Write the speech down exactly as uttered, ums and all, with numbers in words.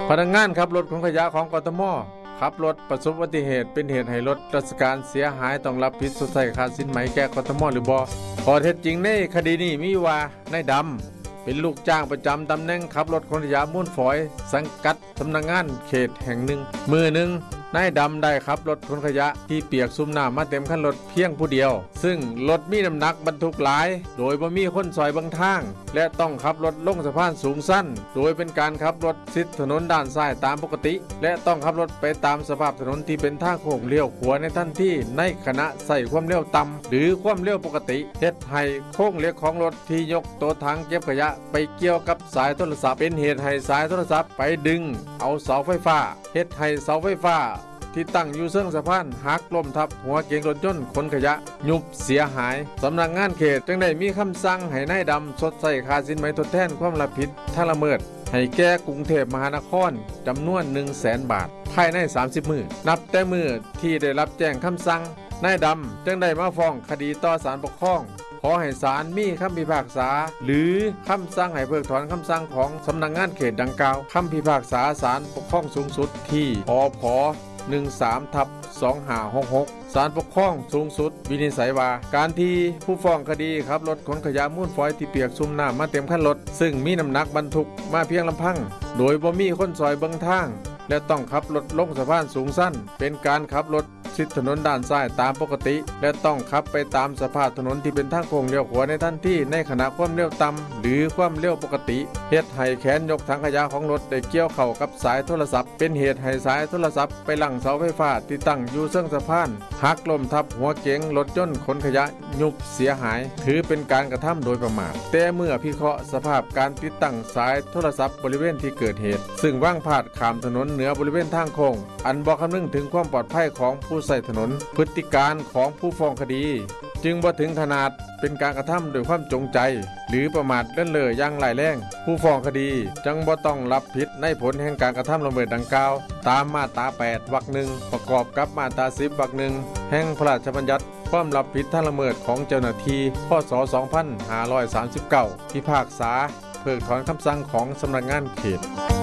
พนักงานขับรถของขยะของกทมขับรถประสบอุบัติเหตุเป็นเหตุให้รถราชการเสียหายต้องรับผิดชดใช้ค่าสินไหมแก่กทมหรือบ่ข้อเท็จจริงในคดีนี้มีว่านายดำเป็นลูกจ้างประจำตำแหน่งขับรถขนขยะมูลฝอยสังกัดสำนักงานเขตแห่งหนึ่งมือหนึ่งนายดำได้ขับรถขนขยะที่เปียกซุ่มน้ำมาเต็มคันรถเพียงผู้เดียวซึ่งรถมีน้ำหนักบรรทุกหลายโดยบ่มีคนซอยบางทางและต้องขับรถลงสะพานสูงสั้นโดยเป็นการขับรถชิดถนนด้านซ้ายตามปกติและต้องขับรถไปตามสภาพถนนที่เป็นทางโค้งเลี้ยวขวาในทันทีในขณะใส่ความเร็วต่ำหรือความเร็วปกติเฮ็ดให้โค้งเล็กของรถที่ยกตัวถังเก็บขยะไปเกี่ยวกับสายโทรศัพท์เป็นเหตุให้สายโทรศัพท์ไปดึงเอาเสาไฟฟ้าเฮ็ดให้เสาไฟฟ้าที่ตั้งอยู่เชิงสะพานหักล้มทับหัวเก๋งรถยนต์ขนขยะยุบเสียหายสำนักงานเขตจึงได้มีคำสั่งให้นายดำชดใช้ค่าสินไหมทดแทนความรับผิดทางละเมิดให้แก่กรุงเทพมหานครจำนวน หนึ่งแสน บาทภายในสามสิบมื้อนับแต่มื้อที่ได้รับแจ้งคำสั่งนายดำจึงได้มาฟ้องคดีต่อศาลปกครองขอให้ศาลมีคำพิพากษาหรือคำสั่งให้เพิกถอนคำสั่งของสำนักงานเขตดังกล่าวคำพิพากษาศาลปกครองสูงสุดที่อพหนึ่งสาม ทับ สองห้าหกหก ศาลปกครองสูงสุดวินิจฉัยว่าการที่ผู้ฟ้องคดีขับรถขนขยะมูลฝอยที่เปียกซุ่มน้ำมาเต็มคันรถซึ่งมีน้ำหนักบรรทุกมาเพียงลำพังโดยบ่มีคนซอยเบิ่งทางและต้องขับรถลงสะพานสูงสั้นเป็นการขับรถชิดถนนด้านซ้ายตามปกติและต้องขับไปตามสภาพถนนที่เป็นทางโค้งเลี้ยวขวาในทันทีในขณะความเร็วต่ำหรือความเร็วปกติเฮ็ดให้แขนยกถังขยะของรถได้เกี่ยวเข้ากับสายโทรศัพท์เป็นเหตุให้สายโทรศัพท์ไปหลังเสาไฟฟ้าที่ตั้งอยู่เชิงสะพานหักล้มทับหัวเก๋งรถยนต์ขนขยะยุบเสียหายถือเป็นการกระทำโดยประมาทแต่เมื่อพิเคราะห์สภาพการติดตั้งสายโทรศัพท์บริเวณที่เกิดเหตุซึ่งว่างพาดข้ามถนนเหนือบริเวณทางโค้งอันบ่คำนึงถึงความปลอดภัยของผู้ใช้ถนนพฤติการของผู้ฟ้องคดีจึงบ่ถึงขนาดเป็นการกระทำโดยความจงใจหรือประมาทเลินเล่ออย่างร้ายแรงผู้ฟ้องคดีจึงบ่ต้องรับผิดในผลแห่งการกระทำละเมิดดังกล่าวตามมาตราแปดวรรคหนึ่งประกอบกับมาตราสิบวรรคหนึ่งแห่งพระราชบัญญัติความรับผิดทางละเมิดของเจ้าหน้าที่พ.ศ. สองพันห้าร้อยสามสิบเก้าพิพากษาเพิกถอนคำสั่งของสำนักงานเขต